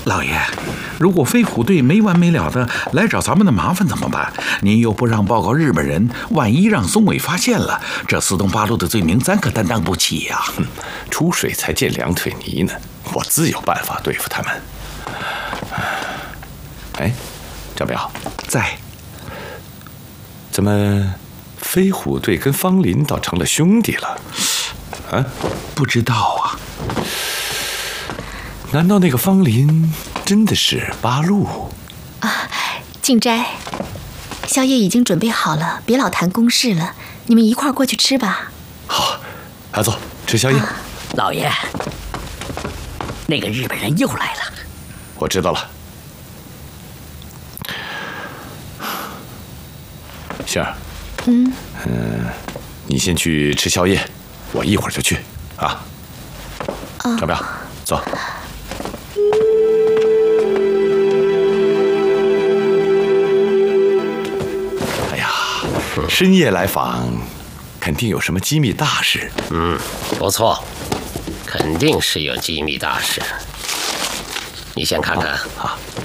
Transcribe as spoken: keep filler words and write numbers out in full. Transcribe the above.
老爷，如果飞虎队没完没了的来找咱们的麻烦怎么办？您又不让报告日本人，万一让松尾发现了，这四通八路的罪名咱可担当不起呀！ 哼，出水才见两腿泥呢，我自有办法对付他们。哎，张彪在。 怎么飞虎队跟方林倒成了兄弟了？啊， 不知道啊。 难道那个方林真的是八路啊？静斋，宵夜已经准备好了，别老谈公事了，你们一块儿过去吃吧。 好，阿走，吃宵夜。啊、 老爷，那个日本人又来了。 我知道了。星儿， 嗯嗯、呃，你先去吃宵夜，我一会儿就去啊。 啊， 张彪，走。哎呀，深夜来访，肯定有什么机密大事。 嗯，不错，肯定是有机密大事。你先看看。 啊。啊